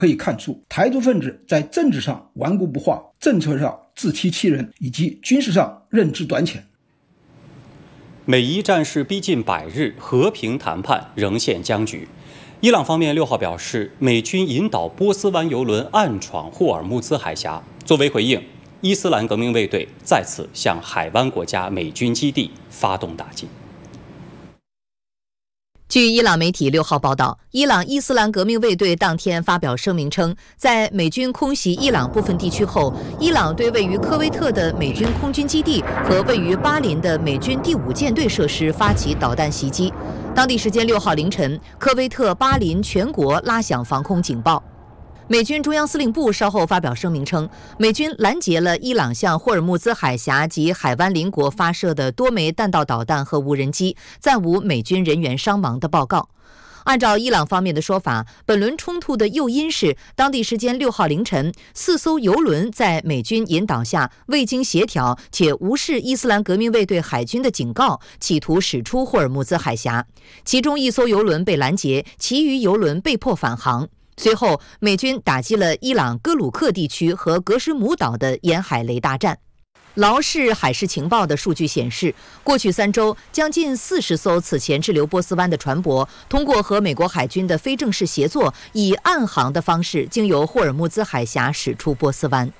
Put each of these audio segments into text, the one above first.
可以看出，台独分子在政治上顽固不化，政策上自欺欺人，以及军事上认知短浅。 美伊战事逼近100日，和平谈判仍陷僵局。伊朗方面6号表示，美军引导波斯湾油轮暗闯霍尔木兹海峡。作为回应，伊斯兰革命卫队再次向海湾国家美军基地发动打击。 据伊朗媒体6号报道，伊朗伊斯兰革命卫队当天发表声明称，在美军空袭伊朗部分地区后，伊朗对位于科威特的美军空军基地和位于巴林的美军第5舰队设施发起导弹袭击。当地时间6号凌晨，科威特、巴林全国拉响防空警报。美军中央司令部稍后发表声明称，美军拦截了伊朗向霍尔木兹海峡及海湾邻国发射的多枚弹道导弹和无人机，暂无美军人员伤亡的报告。按照伊朗方面的说法，本轮冲突的诱因是当地时间6号凌晨，4艘油轮在美军引导下未经协调且无视伊斯兰革命卫队海军的警告，企图驶出霍尔木兹海峡。其中1艘油轮被拦截，其余油轮被迫返航。随后，美军打击了伊朗哥鲁克地区和格什姆岛的沿海雷达站。劳氏海事情报的数据显示，过去3周，将近40艘此前滞留波斯湾的船舶，通过和美国海军的非正式协作，以暗航的方式经由霍尔木兹海峡驶出波斯湾。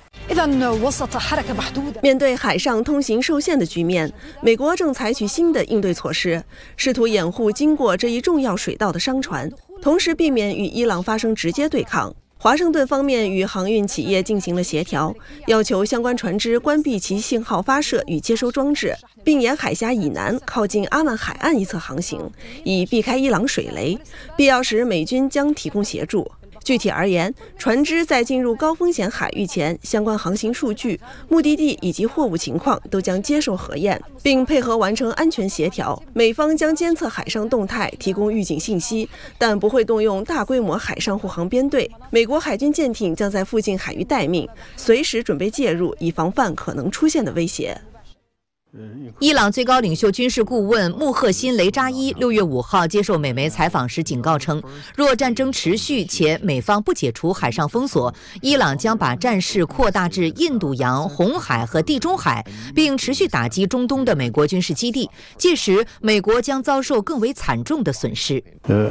面对海上通行受限的局面，美国正采取新的应对措施，试图掩护经过这一重要水道的商船，同时避免与伊朗发生直接对抗。华盛顿方面与航运企业进行了协调，要求相关船只关闭其信号发射与接收装置，并沿海峡以南靠近阿曼海岸一侧航行，以避开伊朗水雷。必要时，美军将提供协助。具体而言，船只在进入高风险海域前，相关航行数据、目的地以及货物情况都将接受核验，并配合完成安全协调。美方将监测海上动态，提供预警信息，但不会动用大规模海上护航编队。美国海军舰艇将在附近海域待命，随时准备介入，以防范可能出现的威胁。 伊朗最高领袖军事顾问穆赫辛·雷扎伊6月5号接受美媒采访时警告称，若战争持续且美方不解除海上封锁，伊朗将把战事扩大至印度洋、红海和地中海，并持续打击中东的美国军事基地。届时，美国将遭受更为惨重的损失。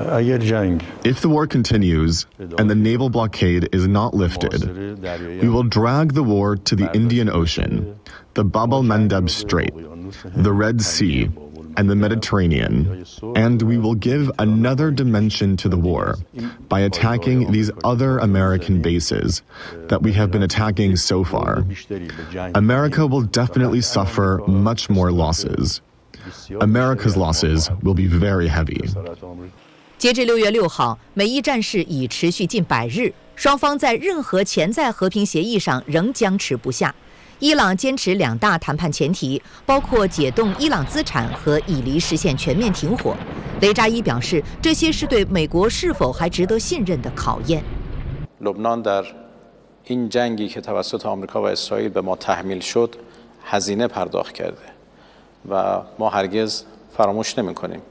If the war continues and the naval blockade is not lifted, we will drag the war to the Indian Ocean, the Bab al-Mandeb Strait, the Red Sea, and the Mediterranean, and we will give another dimension to the war by attacking these other American bases that we have been attacking so far. America will definitely suffer much more losses. America's losses will be very heavy. 截至6月6号，美伊战事已持续近100日，双方在任何潜在和平协议上仍僵持不下。伊朗坚持2大谈判前提，包括解冻伊朗资产和以黎实现全面停火。雷扎伊表示，这些是对美国是否还值得信任的考验。 لبنان در این جنگی که توسط آمریکا و اسرائیل به ما تحمیل شد هزینه پرداخت کرده و ما هرگز فراموش نمی‌کنیم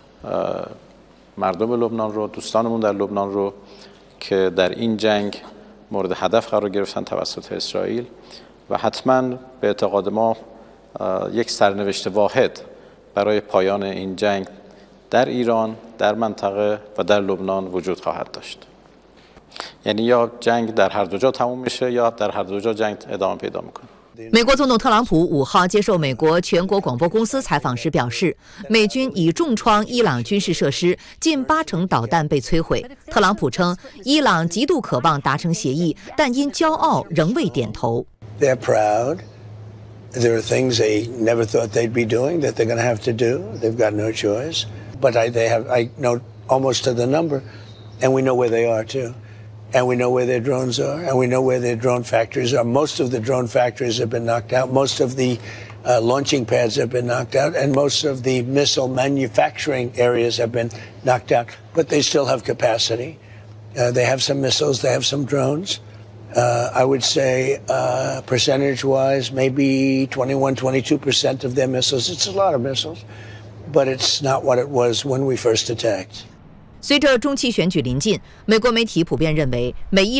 مردم لبنان رو، دوستانمون در لبنان رو که در این جنگ مورد هدف قرار گرفتن توسط اسرائیل و حتما به اعتقاد ما یک سرنوشت واحد برای پایان این جنگ در ایران، در منطقه و در لبنان وجود خواهد داشت. یعنی یا جنگ در هر دو جا تموم میشه یا در هر دو جا جنگ ادامه پیدا میکنه. 美国总统特朗普5号接受美国全国广播公司采访时表示，美军已重创伊朗军事设施，近80%导弹被摧毁。特朗普称，伊朗极度渴望达成协议，但因骄傲仍未点头。 They're proud. There are things they never thought they'd be doing that they're going to have to do. They've got no choice. But I know almost to the number, and we know where they are too. And we know where their drones are, and we know where their drone factories are. Most of the drone factories have been knocked out. Most of the launching pads have been knocked out, and most of the missile manufacturing areas have been knocked out. But they still have capacity. They have some missiles. They have some drones. I would say percentage-wise, maybe 21, 22% of their missiles. It's a lot of missiles, but it's not what it was when we first attacked. 随着中期选举临近，美国媒体普遍认为美伊